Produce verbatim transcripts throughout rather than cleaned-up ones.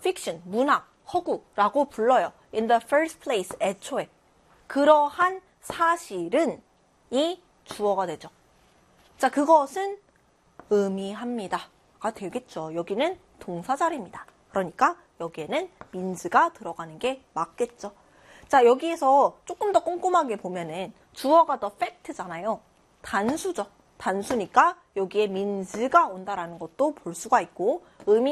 fiction, 문학, 허구라고 불러요. in the first place, 애초에. 그러한 사실은 이 주어가 되죠. 자, 그것은 의미합니다가 되겠죠. 여기는 동사 자리입니다. 그러니까 여기에는 means가 들어가는 게 맞겠죠. 자, 여기에서 조금 더 꼼꼼하게 보면은 주어가 the fact잖아요. 단수죠. 단수니까 여기에 means가 온다라는 것도 볼 수가 있고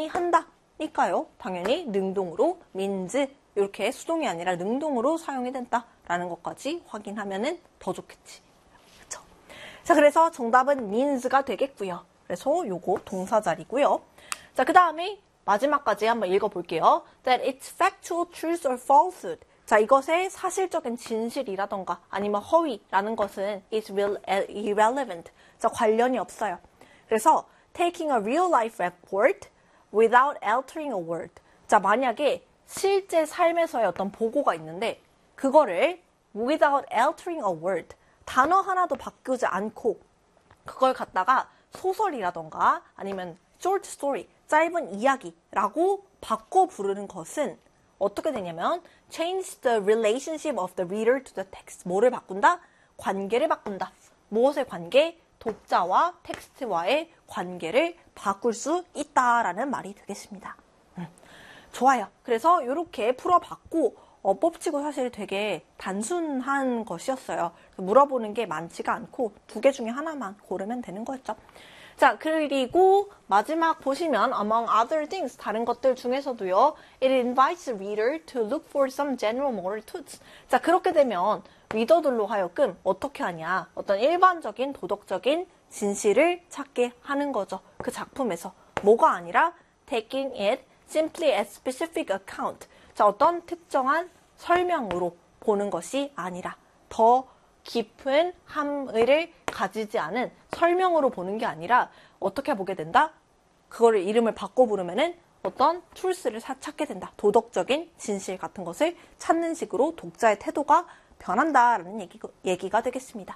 의미한다니까요. 당연히 능동으로 means 이렇게 수동이 아니라 능동으로 사용이 된다라는 것까지 확인하면은 더 좋겠지. 그렇죠? 자, 그래서 정답은 means가 되겠고요. 그래서 요거 동사 자리고요. 자, 그 다음에 마지막까지 한번 읽어볼게요. That it's factual truth or falsehood. 자, 이것의 사실적인 진실이라던가 아니면 허위라는 것은 is irrelevant. 자, 관련이 없어요. 그래서 taking a real life report without altering a word. 자, 만약에 실제 삶에서의 어떤 보고가 있는데 그거를 without altering a word. 단어 하나도 바꾸지 않고 그걸 갖다가 소설이라던가 아니면 short story, 짧은 이야기라고 바꿔 부르는 것은 어떻게 되냐면 change the relationship of the reader to the text. 뭐를 바꾼다? 관계를 바꾼다. 무엇의 관계? 독자와 텍스트와의 관계를 바꿀 수 있다라는 말이 되겠습니다. 음, 좋아요. 그래서 이렇게 풀어봤고 어, 법칙은 사실 되게 단순한 것이었어요. 물어보는 게 많지가 않고 두 개 중에 하나만 고르면 되는 거였죠. 자, 그리고 마지막 보시면 among other things 다른 것들 중에서도요. It invites the reader to look for some general moral truths. 자, 그렇게 되면 리더들로 하여금 어떻게 하냐. 어떤 일반적인 도덕적인 진실을 찾게 하는 거죠. 그 작품에서. 뭐가 아니라 taking it simply as specific account. 자, 어떤 특정한 설명으로 보는 것이 아니라 더 깊은 함의를 가지지 않은 설명으로 보는 게 아니라 어떻게 보게 된다? 그거를 이름을 바꿔 부르면은 어떤 truth를 찾게 된다. 도덕적인 진실 같은 것을 찾는 식으로 독자의 태도가 변한다라는 얘기, 얘기가 되겠습니다.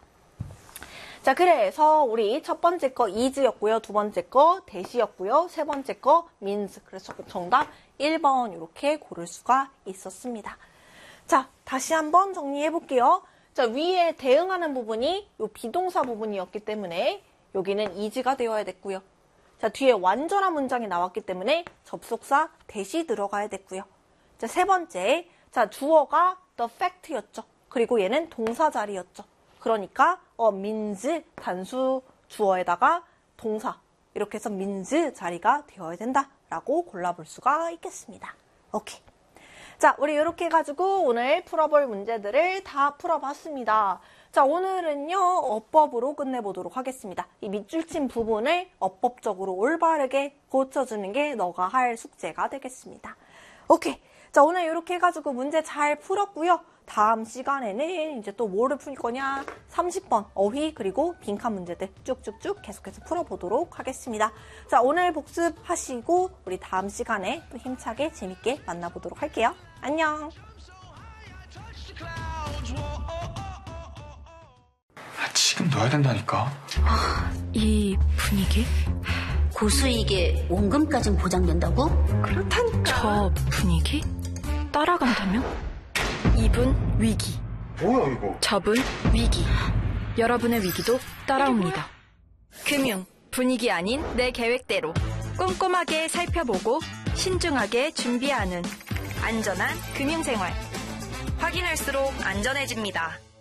자, 그래서 우리 첫 번째 거 is였고요. 두 번째 거 that이었고요. 세 번째 거 means. 그래서 정답 일 번 이렇게 고를 수가 있었습니다. 자, 다시 한번 정리해 볼게요. 자, 위에 대응하는 부분이 요 비동사 부분이었기 때문에 여기는 is가 되어야 됐고요. 자, 뒤에 완전한 문장이 나왔기 때문에 접속사 that이 들어가야 됐고요. 자, 세 번째, 자, 주어가 the fact였죠. 그리고 얘는 동사 자리였죠. 그러니까 어, means 단수 주어에다가 동사 이렇게 해서 means 자리가 되어야 된다라고 골라볼 수가 있겠습니다. 오케이. 자, 우리 이렇게 해가지고 오늘 풀어볼 문제들을 다 풀어봤습니다. 자, 오늘은요, 어법으로 끝내보도록 하겠습니다. 이 밑줄 친 부분을 어법적으로 올바르게 고쳐주는 게 너가 할 숙제가 되겠습니다. 오케이. 자, 오늘 이렇게 해가지고 문제 잘 풀었고요. 다음 시간에는 이제 또 뭐를 풀 거냐? 삼십 번 어휘 그리고 빈칸 문제들 쭉쭉쭉 계속해서 풀어보도록 하겠습니다. 자, 오늘 복습하시고 우리 다음 시간에 또 힘차게 재밌게 만나보도록 할게요. 안녕. 아, 지금 넣어야 된다니까. 아, 이 분위기? 고수익에 원금까진 보장된다고? 그렇다니까. 저 분위기? 따라간다면? 이분 위기. 뭐야 이거? 저분 위기. 여러분의 위기도 따라옵니다. 금융, 분위기 아닌 내 계획대로 꼼꼼하게 살펴보고 신중하게 준비하는 안전한 금융생활. 확인할수록 안전해집니다.